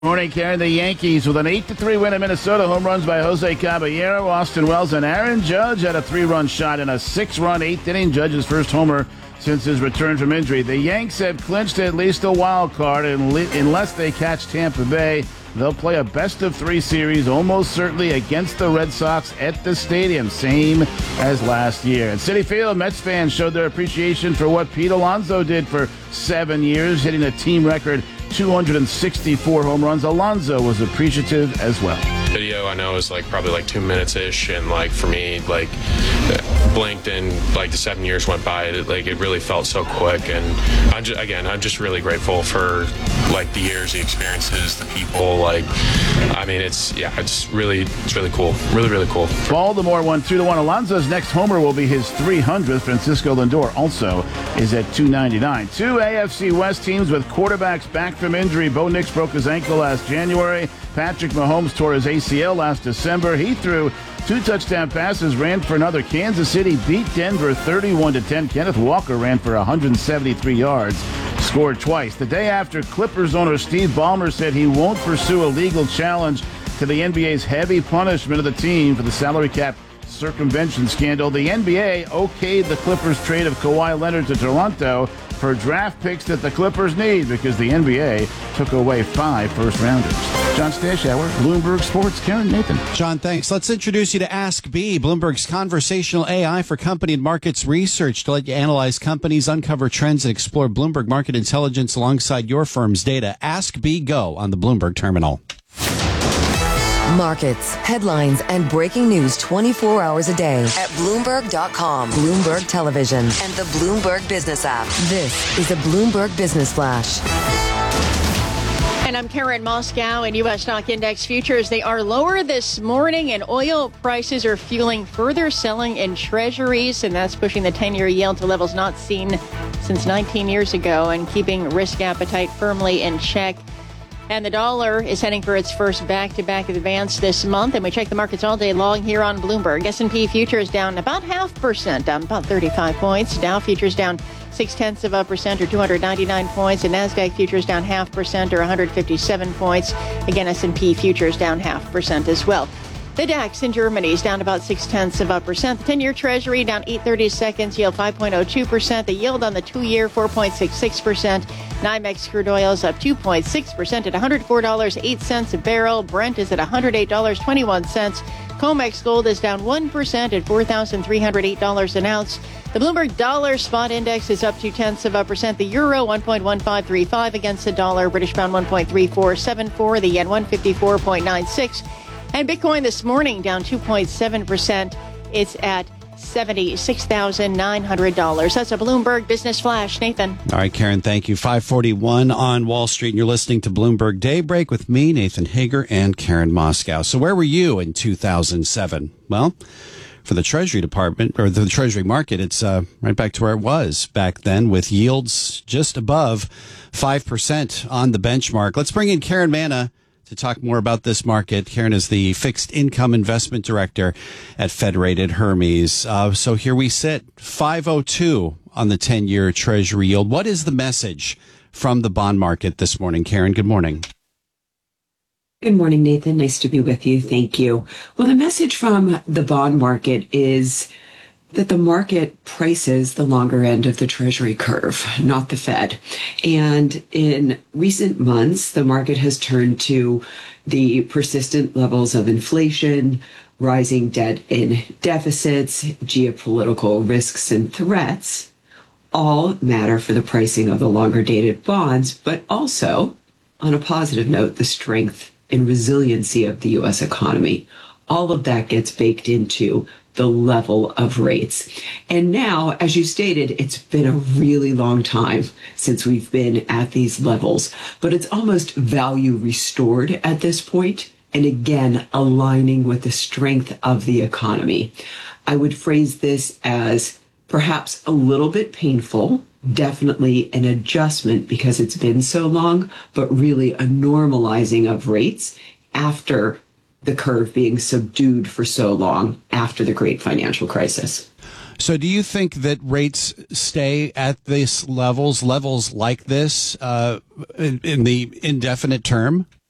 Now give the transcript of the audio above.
Morning, Karen. The Yankees with an 8-3 win in Minnesota. Home runs by Jose Caballero, Austin Wells, and Aaron Judge had a 3-run shot in a 6-run eighth inning. Judge's first homer since his return from injury. The Yanks have clinched at least a wild card, and unless they catch Tampa Bay, they'll play a best-of-3 series almost certainly against the Red Sox at the stadium, same as last year. At Citi Field, Mets fans showed their appreciation for what Pete Alonso did for 7 years, hitting a team record 264 home runs. Alonso was appreciative as well. Video I know is probably 2 minutes-ish, and for me blinked and the 7 years went by. It really felt so quick, and I'm just really grateful for the years, the experiences, the people. It's really cool, really cool. Baltimore won 2-1. Alonso's next homer will be his 300th. Francisco Lindor also is at 299. Two AFC West teams with quarterbacks back from injury. Bo Nix broke his ankle last January. Patrick Mahomes tore his ACL last December. He threw 2 touchdown passes, ran for another. Kansas City beat Denver 31-10. Kenneth Walker ran for 173 yards, scored twice. The day after, Clippers owner Steve Ballmer said he won't pursue a legal challenge to the NBA's heavy punishment of the team for the salary cap circumvention scandal. The NBA okayed the Clippers' trade of Kawhi Leonard to Toronto for draft picks that the Clippers need because the NBA took away 5 first-rounders. John Stashower, Bloomberg Sports. Karen, Nathan. John, thanks. Let's introduce you to Ask B, Bloomberg's conversational AI for company and markets research to let you analyze companies, uncover trends, and explore Bloomberg market intelligence alongside your firm's data. Ask B Go on the Bloomberg terminal. Markets, headlines, and breaking news 24 hours a day at Bloomberg.com, Bloomberg Television, and the Bloomberg Business app. This is a Bloomberg Business Flash. And I'm Karen Moscow. And U.S. stock index futures, they are lower this morning, and oil prices are fueling further selling in treasuries, and that's pushing the 10-year yield to levels not seen since 19 years ago and keeping risk appetite firmly in check. And the dollar is heading for its first back-to-back advance this month. And we check the markets all day long here on Bloomberg. S&P futures down about 0.5%, down about 35 points. Dow futures down 0.6% or 299 points. And NASDAQ futures down 0.5% or 157 points. Again, S&P futures down 0.5% as well. The DAX in Germany is down about 0.6%. The 10-year Treasury down 8/32, yield 5.02%. The yield on the 2-year 4.66%. NYMEX crude oil is up 2.6% at $104.08 a barrel. Brent is at $108.21. COMEX gold is down 1% at $4,308 an ounce. The Bloomberg Dollar Spot Index is up 0.2%. The euro 1.1535 against the dollar. British pound 1.3474. The yen 154.96. And Bitcoin this morning down 2.7%. It's at $76,900. That's a Bloomberg Business Flash. Nathan. All right, Karen, thank you. 5:41 on Wall Street, and you're listening to Bloomberg Daybreak with me, Nathan Hager, and Karen Moscow. So where were you in 2007? Well, for the Treasury Department, or the Treasury market, it's right back to where it was back then, with yields just above 5% on the benchmark. Let's bring in Karen Manna to talk more about this market. Karen is the fixed income investment director at Federated Hermes. So here we sit, 502 on the 10-year Treasury yield. What is the message from the bond market this morning? Karen, good morning. Good morning, Nathan. Nice to be with you. Thank you. Well, the message from the bond market is that the market prices the longer end of the Treasury curve, not the Fed. And in recent months, the market has turned to the persistent levels of inflation, rising debt and deficits, geopolitical risks and threats, all matter for the pricing of the longer dated bonds, but also, on a positive note, the strength and resiliency of the U.S. economy. All of that gets baked into the level of rates. And now, as you stated, it's been a really long time since we've been at these levels, but it's almost value restored at this point, and again, aligning with the strength of the economy. I would phrase this as perhaps a little bit painful, definitely an adjustment because it's been so long, but really a normalizing of rates after the curve being subdued for so long after the great financial crisis. So do you think that rates stay at these levels like this in the indefinite term?